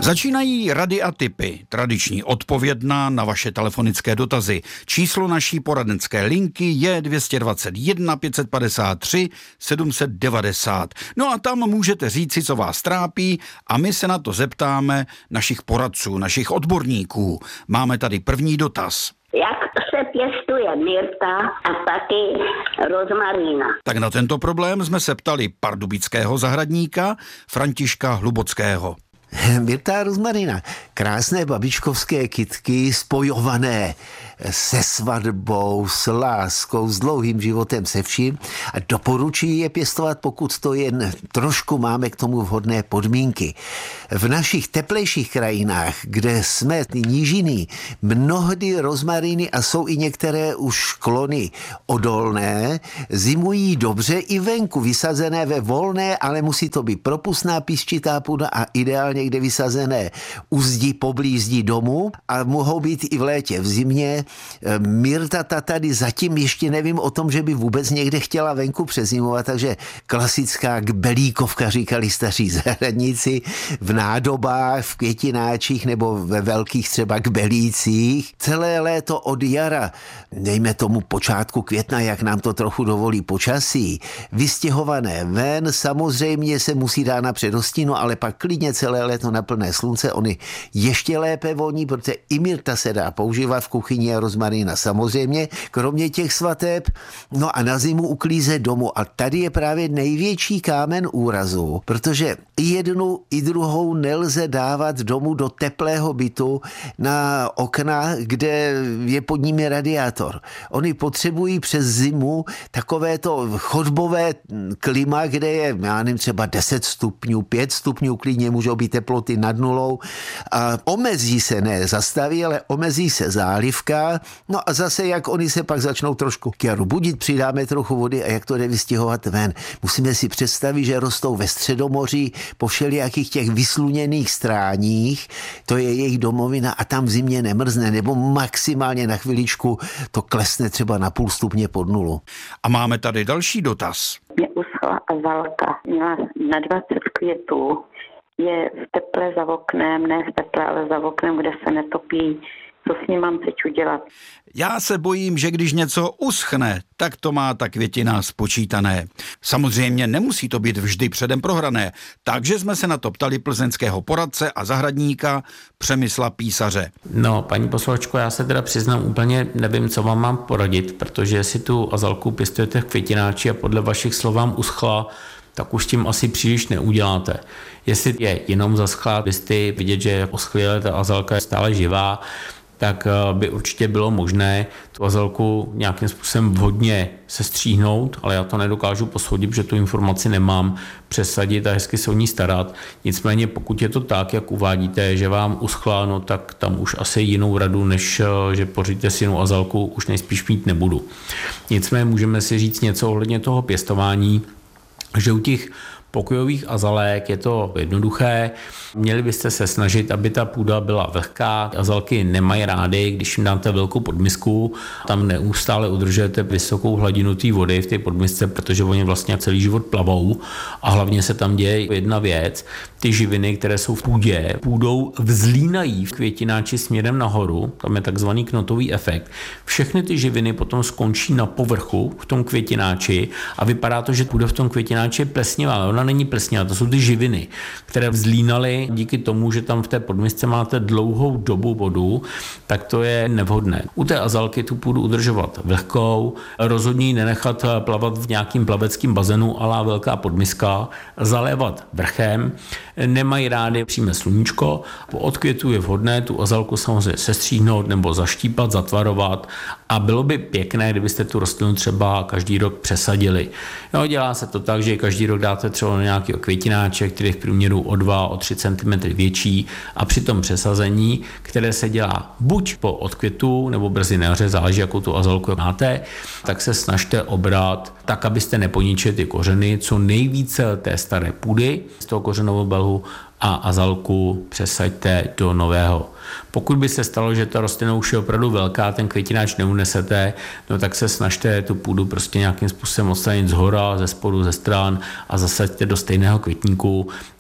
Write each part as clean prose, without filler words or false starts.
Začínají rady a tipy, tradiční odpovědná na vaše telefonické dotazy. Číslo naší poradenské linky je 221 553 790. No a tam můžete říci, co vás trápí, a my se na to zeptáme našich poradců, našich odborníků. Máme tady první dotaz. Jak se pěstuje myrta a taky rozmarína? Tak na tento problém jsme se ptali pardubického zahradníka Františka Hlubockého. Myrta a rozmarina. Krásné babičkovské kytky spojované se svatbou, s láskou, s dlouhým životem, se vším. A doporučuji je pěstovat, pokud to jen trošku máme k tomu vhodné podmínky. V našich teplejších krajinách, kde jsme nížiny, mnohdy rozmariny a jsou i některé už klony odolné, zimují dobře i venku, vysazené ve volné, ale musí to být propustná písčitá půda a ideálně kde vysazené u zdi, poblíž zdi domu, a mohou být i v létě, v zimě. Myrta ta tady zatím ještě nevím o tom, že by vůbec někde chtěla venku přezimovat, takže klasická kbelíkovka, říkali staří zahradníci, v nádobách, v květináčích nebo ve velkých třeba kbelících. Celé léto od jara, dejme tomu počátku května, jak nám to trochu dovolí počasí, vystěhované ven, samozřejmě se musí dát na předhostinu, ale pak klidně celé léto na plné slunce, oni ještě lépe voní, protože i myrta se dá používat v kuchyni a rozmarína samozřejmě, kromě těch svateb. No a na zimu uklízet domu. A tady je právě největší kámen úrazu, protože jednu i druhou nelze dávat domů do teplého bytu na okna, kde je pod nimi radiátor. Oni potřebují přes zimu takovéto chodbové klima, kde je, já nevím, třeba 10 stupňů, 5 stupňů, klidně můžou být teploty nad nulou, a omezí se, ne zastaví, ale omezí se zálivka. No a zase, jak oni se pak začnou trošku budit, přidáme trochu vody a jak to jde vystěhovat ven. Musíme si představit, že rostou ve Středomoří po všelijakých těch vysluněných stráních, to je jejich domovina a tam v zimě nemrzne, nebo maximálně na chviličku to klesne třeba na půl stupně pod nulu. A máme tady další dotaz. Mě uschla azalka, měla na 20 květů, je v teple za oknem, ne v teple, ale za oknem, kde se netopí. Co s ním mám teď udělat? Já se bojím, že když něco uschne, tak to má ta květina spočítané. Samozřejmě nemusí to být vždy předem prohrané, takže jsme se na to ptali plzeňského poradce a zahradníka Přemysla Písaře. No, paní posluchačko, já se teda přiznám, úplně nevím, co vám mám poradit, protože jestli tu azalku pěstujete v květináči a podle vašich slov vám uschla, tak už tím asi příliš neuděláte. Jestli je jenom zaschlá, byste vidět, že oschlile ta azalka je stále živá, tak by určitě bylo možné tu azalku nějakým způsobem vhodně sestříhnout, ale já to nedokážu posoudit, protože tu informaci nemám, přesadit a hezky se o ní starat. Nicméně pokud je to tak, jak uvádíte, že vám uschla, no tak tam už asi jinou radu, než že pořídíte si jinou azalku, už nejspíš mít nebudu. Nicméně můžeme si říct něco ohledně toho pěstování, že u těch pokojových azalek je to jednoduché. Měli byste se snažit, aby ta půda byla vlhká. Azalky nemají rády, když jim dáte velkou podmisku, tam neustále udržujete vysokou hladinu té vody v té podmisce, protože oni vlastně celý život plavou a hlavně se tam děje jedna věc. Ty živiny, které jsou v půdě, půdou vzlínají v květináči směrem nahoru, tam je takzvaný knotový efekt. Všechny ty živiny potom skončí na povrchu v tom květináči a vypadá to, že půda v tom květináči je plesnivá, ale ona není plesnivá, to jsou ty živiny, které vzlínaly díky tomu, že tam v té podmisce máte dlouhou dobu vodu, tak to je nevhodné. U té azalky tu půdu udržovat vlhkou, rozhodně ji nenechat plavat v nějakým plaveckým bazénu a velká podmiska, zalévat vrchem, nemají rády přímé sluníčko, po odkvětu je vhodné tu azalku samozřejmě sestříhnout nebo zaštípat, zatvarovat a bylo by pěkné, kdybyste tu rostlinu třeba každý rok přesadili. No, dělá se to tak, že každý rok dáte třeba nějaký květináček, který je v průměru o 2-3 cm větší a při tom přesazení, které se dělá buď po odkvětu nebo brzy na jaře, záleží, jakou tu azalku máte, tak se snažte obrat tak, abyste neponičili ty kořeny, co nejvíce té staré půdy z toho kořenového balhu a azalku přesaďte do nového. Pokud by se stalo, že ta rostlina už je opravdu velká, ten květináč neunesete, no tak se snažte tu půdu prostě nějakým způsobem odstranit zhora, ze spodu, ze stran a zasaďte do stejného květníku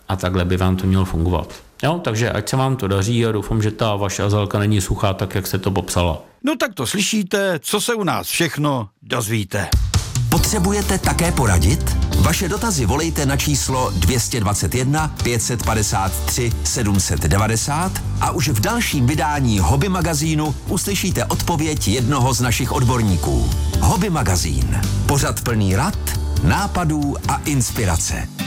a takhle by vám to mělo fungovat. Jo, takže ať se vám to daří a doufám, že ta vaše azalka není suchá tak, jak jste to popsala. No tak to slyšíte, co se u nás všechno dozvíte. Potřebujete také poradit? Vaše dotazy volejte na číslo 221 553 790 a už v dalším vydání Hobby magazínu uslyšíte odpověď jednoho z našich odborníků. Hobby magazín. Pořad plný rad, nápadů a inspirace.